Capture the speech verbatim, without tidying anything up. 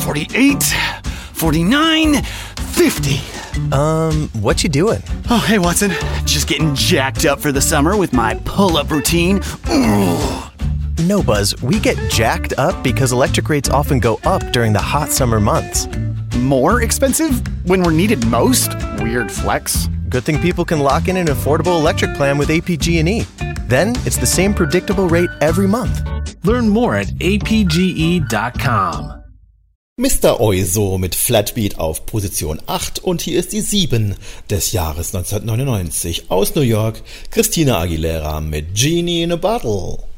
forty-eight, forty-nine, fifty. Um, what you doing? Oh, hey, Watson. Just getting jacked up for the summer with my pull-up routine. Ooh. No, Buzz, we get jacked up because electric rates often go up during the hot summer months. More expensive when we're needed most? Weird flex. Good thing people can lock in an affordable electric plan with A P G and E. Then it's the same predictable rate every month. Learn more at A P G E dot com. Mister Oizo mit Flatbeat auf Position acht und hier ist die sieben des Jahres neunzehnhundertneunundneunzig. Aus New York, Christina Aguilera mit Genie in a Bottle.